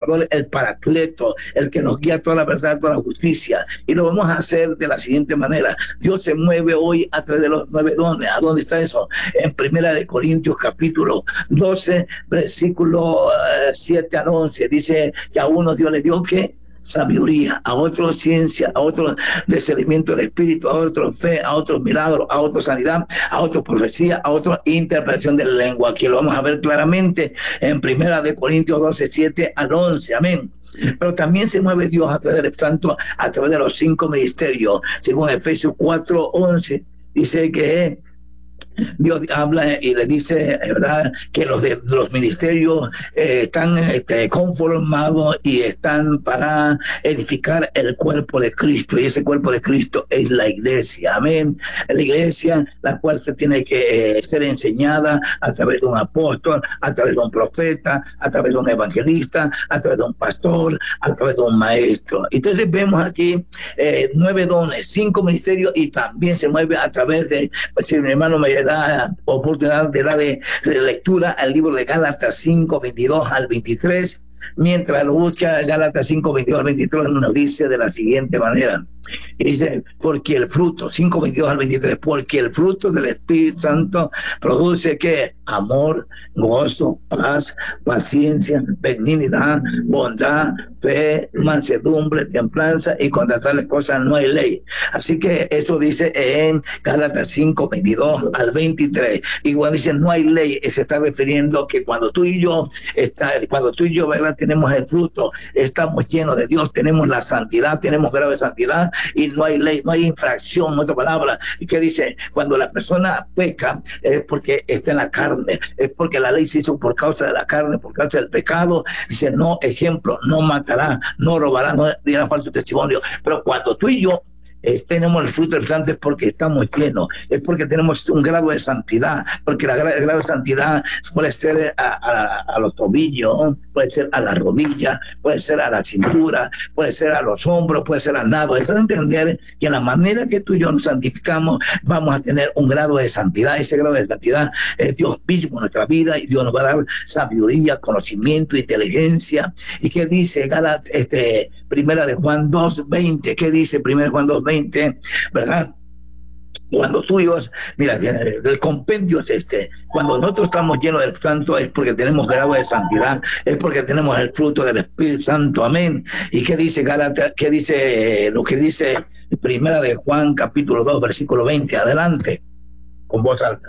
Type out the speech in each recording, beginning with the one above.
Consolador, el Paracleto, el que nos guía a toda la verdad, a toda la justicia. Y lo vamos a hacer de la siguiente manera. Dios se mueve hoy a través de los 9 dones. ¿A dónde está eso? En Primera de Corintios, capítulo 12, versículo 7 al 11. Dice que a uno Dios le dio, ¿qué? Sabiduría, a otros ciencia, a otros discernimiento del espíritu, a otros fe, a otros milagros, a otros sanidad, a otros profecía, a otros interpretación de la lengua. Aquí lo vamos a ver claramente en Primera de Corintios 12, 7 al 11. Amén. Pero también se mueve Dios a través del Santo, a través de los 5 ministerios. Según Efesios 4, 11, dice que Dios habla y le dice, ¿verdad?, que los ministerios están conformados y están para edificar el cuerpo de Cristo, y ese cuerpo de Cristo es la iglesia. Amén. La iglesia, la cual se tiene que ser enseñada a través de un apóstol, a través de un profeta, a través de un evangelista, a través de un pastor, a través de un maestro. Entonces vemos aquí 9 dones, 5 ministerios, y también se mueve a través de, si mi hermano me da oportunidad de darle lectura al libro de Gálatas 5, 22 al 23. Mientras lo busca, Gálatas 5, 22 al 23 nos dice de la siguiente manera. Y dice, porque el fruto, 5, 22 al 23, porque el fruto del Espíritu Santo produce ¿qué? Amor, gozo, paz, paciencia, benignidad, bondad, fe, mansedumbre, templanza, y contra tales cosas no hay ley. Así que eso dice en Gálatas 5, 22 al 23. Y cuando dice no hay ley, se está refiriendo que cuando tú y yo, ¿verdad?, tenemos el fruto, estamos llenos de Dios, tenemos la santidad, tenemos grado de santidad, y no hay ley, no hay infracción, en otra palabra. ¿Y qué dice? Cuando la persona peca es porque está en la carne, es porque la ley se hizo por causa de la carne, por causa del pecado. Dice, no, ejemplo, no matará, no robará, no dirá falso testimonio. Pero cuando tú y yo tenemos el fruto del Santo, es porque estamos llenos, es porque tenemos un grado de santidad, porque el grado de santidad puede ser a los tobillos, puede ser a la rodilla, puede ser a la cintura, puede ser a los hombros, puede ser al nado. Eso es entender que en la manera que tú y yo nos santificamos vamos a tener un grado de santidad. Ese grado de santidad es Dios mismo en nuestra vida, y Dios nos va a dar sabiduría, conocimiento, inteligencia. ¿Y qué dice Gálatas, Primera de Juan 2:20? ¿Qué dice Primera de Juan 2:20? ¿Verdad? Cuando tú y yo, mira, el compendio es cuando nosotros estamos llenos del Santo es porque tenemos grado de santidad, es porque tenemos el fruto del Espíritu Santo. Amén. ¿Y qué dice Gálatas? ¿Qué dice lo que dice Primera de Juan capítulo 2 versículo 20? Adelante, con voz alta.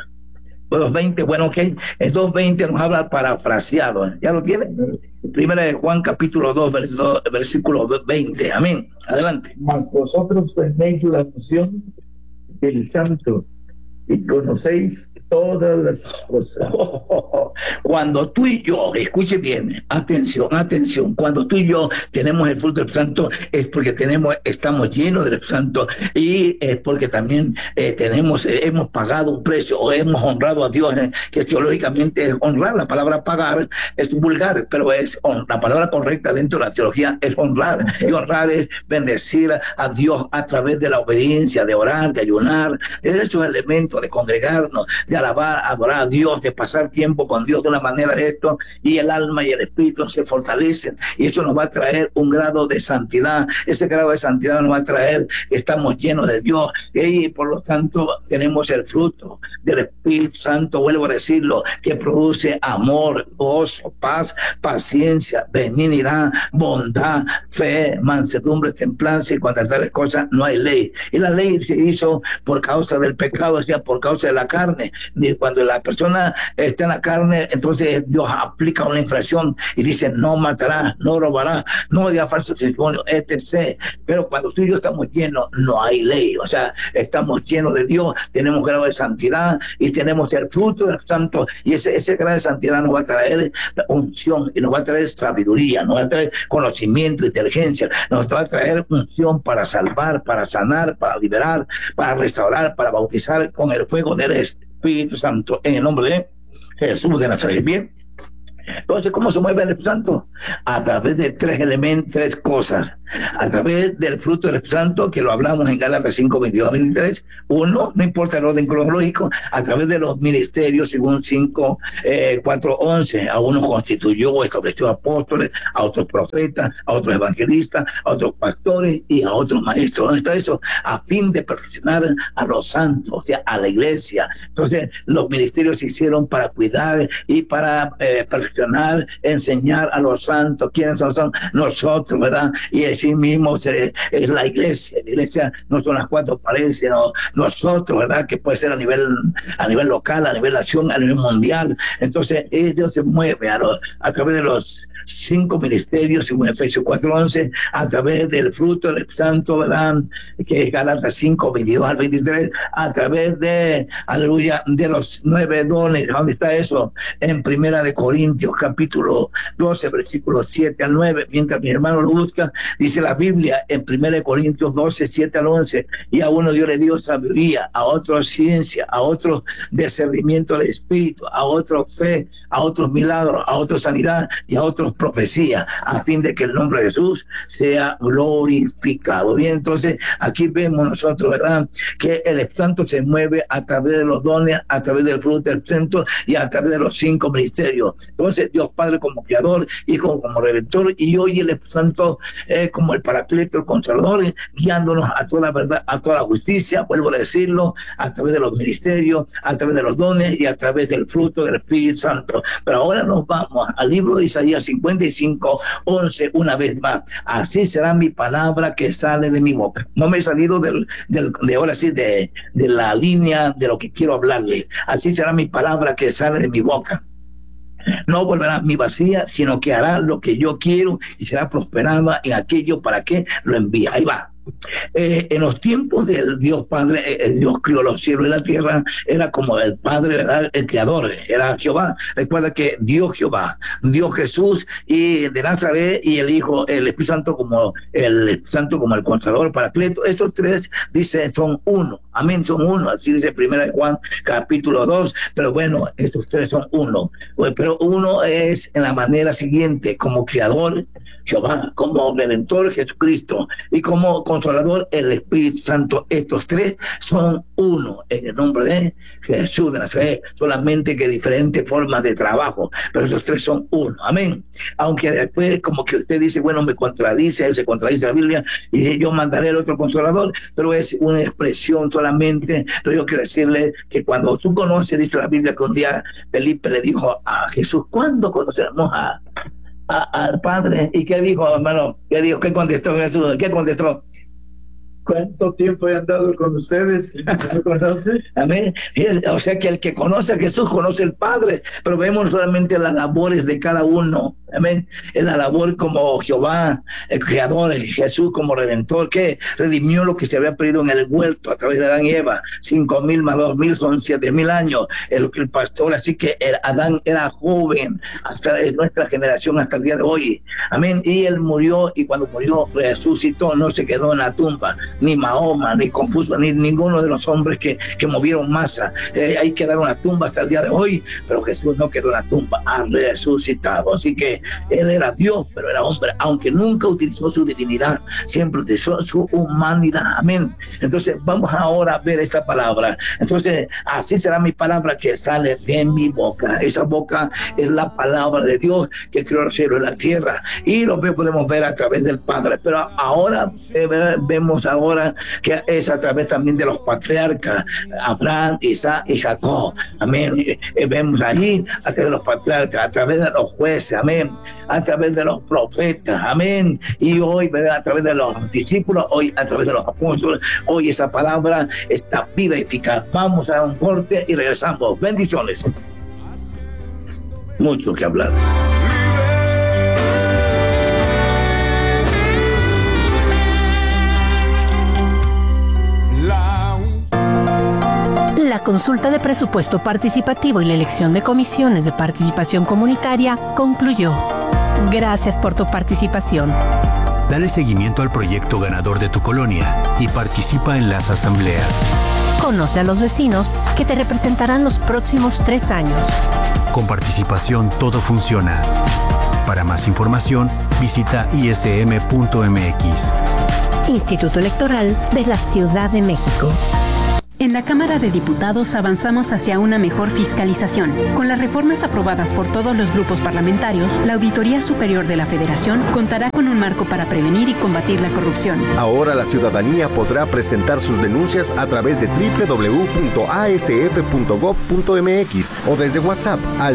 2:20, bueno, ok. El 2:20 nos habla parafraseado. ¿Ya lo tiene? Primera de Juan capítulo 2 versículo 20. Amén. Adelante. Mas vosotros tenéis la unción del Santo y conocéis todas las cosas. Cuando tú y yo, escuche bien, atención, cuando tú y yo tenemos el fruto del Santo es porque estamos llenos del Santo, y es porque también hemos pagado un precio, o hemos honrado a Dios, que teológicamente es honrar. La palabra pagar es vulgar, pero la palabra correcta dentro de la teología es honrar, y honrar es bendecir a Dios a través de la obediencia, de orar, de ayunar, de esos elementos, de congregarnos, de alabar, adorar a Dios, de pasar tiempo con Dios de una manera de esto, y el alma y el espíritu se fortalecen, y eso nos va a traer un grado de santidad. Ese grado de santidad nos va a traer que estamos llenos de Dios, y por lo tanto tenemos el fruto del Espíritu Santo, vuelvo a decirlo, que produce amor, gozo, paz, paciencia, benignidad, bondad, fe, mansedumbre, templanza, y contra tales cosas no hay ley. Y la ley se hizo por causa del pecado, o sea, por causa de la carne. Y cuando la persona está en la carne, entonces Dios aplica una infracción y dice, no matará, no robará, no dirá falso testimonio, etc. Pero cuando tú y yo estamos llenos, no hay ley. O sea, estamos llenos de Dios, tenemos grado de santidad y tenemos el fruto del Santo, y ese grado de santidad nos va a traer unción, y nos va a traer sabiduría, nos va a traer conocimiento, inteligencia, nos va a traer unción para salvar, para sanar, para liberar, para restaurar, para bautizar con el fuego del Espíritu Santo, en el nombre de Jesús de Nazaret. Bien, Entonces, ¿cómo se mueve el Espíritu Santo? A través de tres elementos, tres cosas. A través del fruto del Espíritu Santo, que lo hablamos en Gálatas 5, 22 a 23. Uno, no importa el orden cronológico, a través de los ministerios, según 5, 4, 11. A unos constituyó, estableció apóstoles, a otros profetas, a otros evangelistas, a otros pastores y a otros maestros. ¿Dónde está eso? A fin de perfeccionar a los santos, o sea, a la iglesia. Entonces, los ministerios se hicieron para cuidar y para perfeccionar, enseñar a los santos. ¿Quiénes son? Nosotros, ¿verdad? Y así mismo es la iglesia. La iglesia no son las cuatro paredes, sino nosotros, ¿verdad? Que puede ser a nivel local, a nivel nación, a nivel mundial. Entonces, Dios se mueve a través de los 5 ministerios, según Efesios 4:11, a través del fruto del Espíritu Santo, ¿verdad? Que es Gálatas 5, 22 al 23, a través de, aleluya, de los 9 dones. ¿Dónde está eso? En Primera de Corintios, capítulo 12, versículos 7 al 9. Mientras mi hermano lo busca, dice la Biblia en Primera de Corintios 12, 7 al 11, y a uno Dios le dio sabiduría, a otro ciencia, a otro discernimiento del Espíritu, a otro fe, a otros milagros, a otro sanidad y a otros profecía, a fin de que el nombre de Jesús sea glorificado. Bien, entonces aquí vemos nosotros, ¿verdad?, que el Espíritu Santo se mueve a través de los dones, a través del fruto del Espíritu Santo y a través de los 5 ministerios. Entonces Dios Padre como Creador, Hijo como Redentor, y hoy el Espíritu Santo como el Paracleto, el Consolador, guiándonos a toda la verdad, a toda la justicia, vuelvo a decirlo, a través de los ministerios, a través de los dones y a través del fruto del Espíritu Santo. Pero ahora nos vamos al libro de Isaías 55:11, una vez más. Así será mi palabra que sale de mi boca. No me he salido de ahora sí, de la línea de lo que quiero hablarle. Así será mi palabra que sale de mi boca. No volverá a mí vacía, sino que hará lo que yo quiero y será prosperada en aquello para que lo envía. Ahí va. En los tiempos del Dios Padre, Dios crió los cielos y la tierra, era como el Padre, ¿verdad?, el Creador, era Jehová. Recuerda que Dios Jehová, Dios Jesús y de Nazaret, y el Hijo, el Espíritu Santo como el Consolador, el Paracleto. Estos tres, dice, son uno. Amén, son uno. Así dice Primera de Juan, capítulo 2. Pero bueno, estos tres son uno. Pero uno es en la manera siguiente, como Creador, Jehová, como Redentor, Jesucristo, y como Consolador, el Espíritu Santo. Estos tres son uno en el nombre de Jesús de Nazaret, solamente que diferentes formas de trabajo, pero esos tres son uno. Amén. Aunque después como que usted dice, bueno, me contradice, se contradice la Biblia y dice, yo mandaré el otro Consolador, pero es una expresión solamente. Pero yo quiero decirle que cuando tú conoces, dice la Biblia, que un día Felipe le dijo a Jesús, ¿cuándo conoceremos al Padre? ¿Y qué dijo, hermano? ¿Qué dijo? ¿Qué contestó Jesús? ¿Qué contestó? ¿Cuánto tiempo he andado con ustedes? ¿Me conoce? Amén. O sea que el que conoce a Jesús conoce al Padre, pero vemos solamente las labores de cada uno. Amén. Es la labor como Jehová, el Creador, Jesús como Redentor, que redimió lo que se había perdido en el huerto a través de Adán y Eva. 5,000 más 2,000 son 7,000 años. El pastor, así que Adán era joven hasta nuestra generación, hasta el día de hoy. Amén. Y él murió, y cuando murió resucitó, no se quedó en la tumba. Ni Mahoma, ni Confucio, ni ninguno de los hombres que movieron masa. Ahí quedaron las tumbas hasta el día de hoy, pero Jesús no quedó en la tumba, ha resucitado. Así que él era Dios, pero era hombre, aunque nunca utilizó su divinidad, siempre utilizó su humanidad. Amén. Entonces vamos ahora a ver esta palabra. Entonces, así será mi palabra que sale de mi boca. Esa boca es la palabra de Dios que creó el cielo y la tierra, y lo podemos ver a través del Padre. Pero ahora vemos ahora que es a través también de los patriarcas, Abraham, Isaac y Jacob. Amén. Vemos allí a través de los patriarcas, a través de los jueces, amén, a través de los profetas, amén, y hoy, ¿verdad?, a través de los discípulos, hoy a través de los apóstoles. Hoy esa palabra está viva y eficaz. Vamos a un corte y regresamos. Bendiciones. Mucho que hablar. La consulta de presupuesto participativo y la elección de comisiones de participación comunitaria concluyó. Gracias por tu participación. Dale seguimiento al proyecto ganador de tu colonia y participa en las asambleas. Conoce a los vecinos que te representarán los próximos 3 años. Con participación todo funciona. Para más información, visita ism.mx. Instituto Electoral de la Ciudad de México. En la Cámara de Diputados avanzamos hacia una mejor fiscalización. Con las reformas aprobadas por todos los grupos parlamentarios, la Auditoría Superior de la Federación contará con un marco para prevenir y combatir la corrupción. Ahora la ciudadanía podrá presentar sus denuncias a través de www.asf.gov.mx o desde WhatsApp al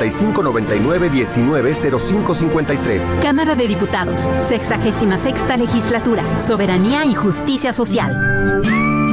5599-190553. Cámara de Diputados, 66ª Legislatura, Soberanía y Justicia Social.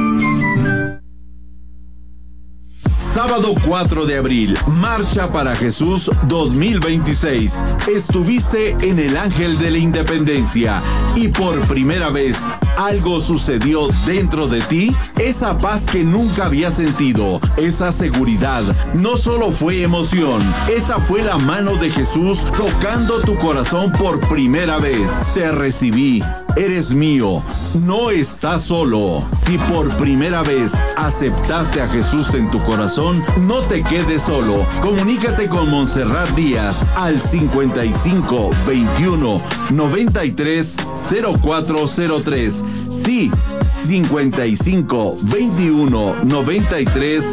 Sábado 4 de abril, Marcha para Jesús 2026. Estuviste en el Ángel de la Independencia y por primera vez algo sucedió dentro de ti. Esa paz que nunca habías sentido, esa seguridad, no solo fue emoción, esa fue la mano de Jesús tocando tu corazón por primera vez. Te recibí, eres mío, no estás solo. Si por primera vez aceptaste a Jesús en tu corazón, no te quedes solo. Comunícate con Montserrat Díaz al 55 21 93 0403. Sí, 55 21 93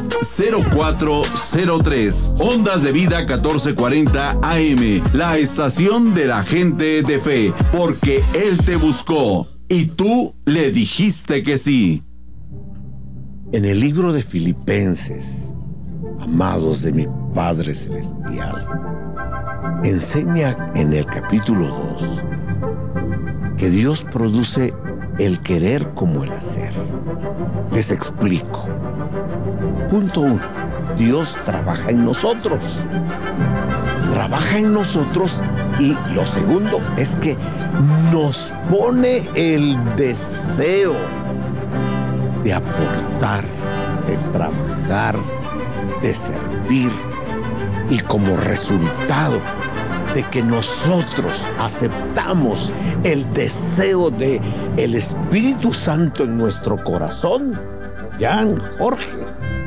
0403. Ondas de Vida 1440 AM, la estación de la gente de fe, porque Él te buscó y tú le dijiste que sí. En el libro de Filipenses, amados de mi Padre Celestial, enseña en el capítulo 2 que Dios produce el querer como el hacer. Les explico. Punto 1. Dios trabaja en nosotros. Trabaja en nosotros y lo segundo es que nos pone el deseo de aportar, de trabajar, de servir, y como resultado de que nosotros aceptamos el deseo de el Espíritu Santo en nuestro corazón, Jan, Jorge,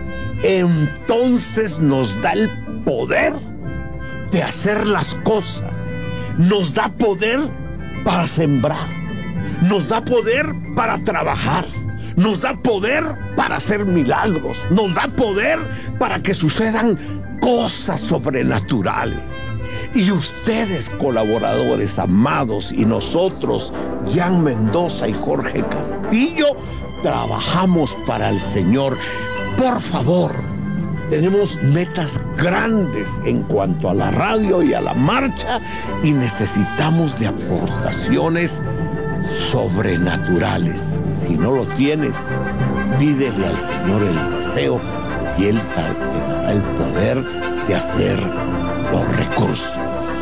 entonces nos da el poder de hacer las cosas, nos da poder para sembrar, nos da poder para trabajar, nos da poder para hacer milagros, nos da poder para que sucedan cosas sobrenaturales. Y ustedes, colaboradores amados, y nosotros, Jan Mendoza y Jorge Castillo, trabajamos para el Señor. Por favor, tenemos metas grandes en cuanto a la radio y a la marcha y necesitamos de aportaciones sobrenaturales. Si no lo tienes, pídele al Señor el deseo y Él te dará el poder de hacer los recursos.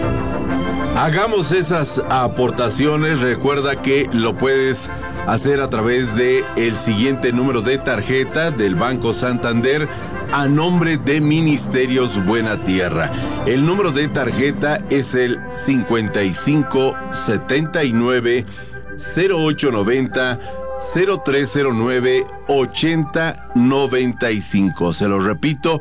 Hagamos esas aportaciones. Recuerda que lo puedes hacer a través de el siguiente número de tarjeta del Banco Santander a nombre de Ministerios Buena Tierra. El número de tarjeta es el 5579 0890 0309 8095. Se lo repito,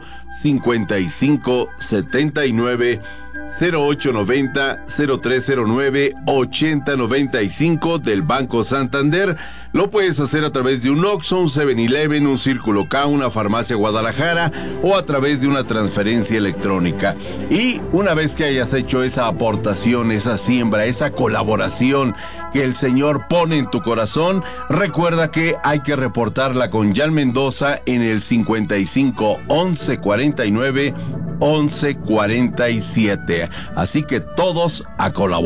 5579 0890 0309 8095 del Banco Santander. Lo puedes hacer a través de un Oxxo, un 7-Eleven, un Círculo K, una farmacia Guadalajara o a través de una transferencia electrónica. Y una vez que hayas hecho esa aportación, esa siembra, esa colaboración que el Señor pone en tu corazón, recuerda que hay que reportarla con Jan Mendoza en el 55 11 49 11 47. Así que todos a colaborar.